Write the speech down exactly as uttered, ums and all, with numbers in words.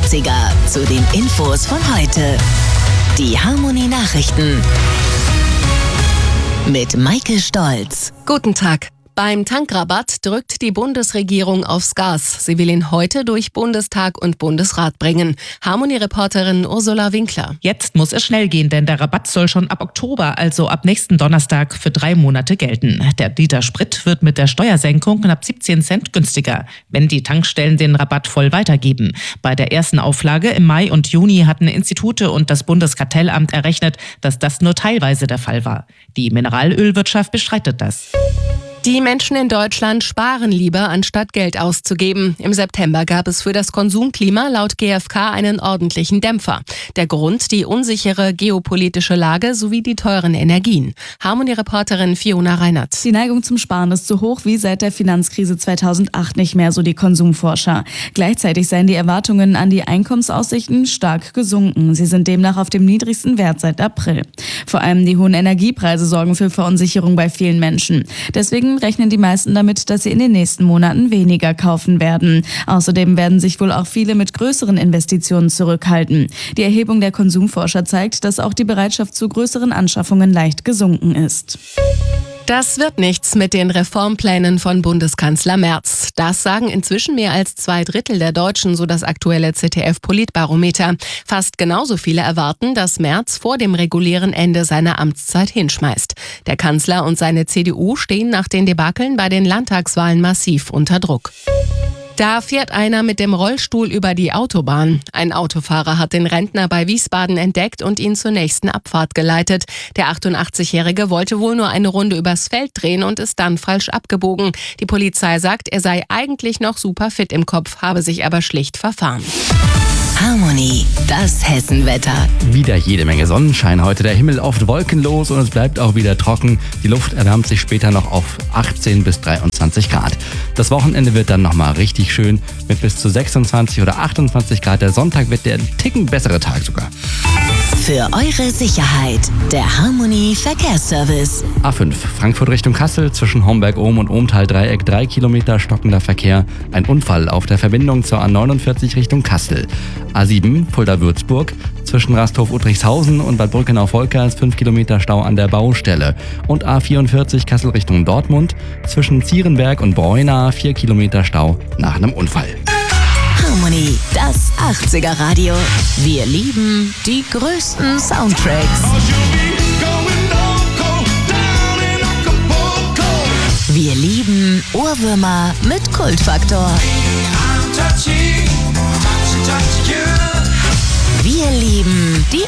achtziger zu den Infos von heute. Die Harmony Nachrichten mit Maike Stolz. Guten Tag. Beim Tankrabatt drückt die Bundesregierung aufs Gas. Sie will ihn heute durch Bundestag und Bundesrat bringen. Harmony-Reporterin Ursula Winkler. Jetzt muss es schnell gehen, denn der Rabatt soll schon ab Oktober, also ab nächsten Donnerstag, für drei Monate gelten. Der Liter Sprit wird mit der Steuersenkung knapp siebzehn Cent günstiger, wenn die Tankstellen den Rabatt voll weitergeben. Bei der ersten Auflage im Mai und Juni hatten Institute und das Bundeskartellamt errechnet, dass das nur teilweise der Fall war. Die Mineralölwirtschaft bestreitet das. Die Menschen in Deutschland sparen lieber, anstatt Geld auszugeben. Im September gab es für das Konsumklima laut G f K einen ordentlichen Dämpfer. Der Grund die unsichere geopolitische Lage sowie die teuren Energien. Harmony-Reporterin Fiona Reinert. Die Neigung zum Sparen ist so hoch wie seit der Finanzkrise zweitausendacht nicht mehr, so die Konsumforscher. Gleichzeitig seien die Erwartungen an die Einkommensaussichten stark gesunken. Sie sind demnach auf dem niedrigsten Wert seit April. Vor allem die hohen Energiepreise sorgen für Verunsicherung bei vielen Menschen. Deswegen rechnen die meisten damit, dass sie in den nächsten Monaten weniger kaufen werden. Außerdem werden sich wohl auch viele mit größeren Investitionen zurückhalten. Die Erhebung der Konsumforscher zeigt, dass auch die Bereitschaft zu größeren Anschaffungen leicht gesunken ist. Das wird nichts mit den Reformplänen von Bundeskanzler Merz. Das sagen inzwischen mehr als zwei Drittel der Deutschen, so das aktuelle Z D F-Politbarometer. Fast genauso viele erwarten, dass Merz vor dem regulären Ende seiner Amtszeit hinschmeißt. Der Kanzler und seine C D U stehen nach den Debakeln bei den Landtagswahlen massiv unter Druck. Da fährt einer mit dem Rollstuhl über die Autobahn. Ein Autofahrer hat den Rentner bei Wiesbaden entdeckt und ihn zur nächsten Abfahrt geleitet. Der achtundachtzigjährige wollte wohl nur eine Runde übers Feld drehen und ist dann falsch abgebogen. Die Polizei sagt, er sei eigentlich noch super fit im Kopf, habe sich aber schlicht verfahren. Harmony, das Hessenwetter. Wieder jede Menge Sonnenschein heute, der Himmel oft wolkenlos und es bleibt auch wieder trocken. Die Luft erwärmt sich später noch auf achtzehn bis dreiundzwanzig Grad. Das Wochenende wird dann nochmal richtig schön mit bis zu sechsundzwanzig oder achtundzwanzig Grad. Der Sonntag wird der ein Ticken bessere Tag sogar. Für eure Sicherheit, der Harmony Verkehrsservice. A fünf, Frankfurt Richtung Kassel, zwischen Homberg-Ohm und Ohmtal-Dreieck, drei Kilometer stockender Verkehr. Ein Unfall auf der Verbindung zur A neunundvierzig Richtung Kassel. A sieben, Fulda-Würzburg, zwischen Rasthof-Uttrichshausen und Bad Brückenau-Volkers, fünf Kilometer Stau an der Baustelle. Und A vierundvierzig, Kassel Richtung Dortmund, zwischen Zierenberg und Breuna, vier Kilometer Stau nach einem Unfall. Harmony, das achtziger Radio. Wir lieben die größten Soundtracks. Wir lieben Ohrwürmer mit Kultfaktor. Wir lieben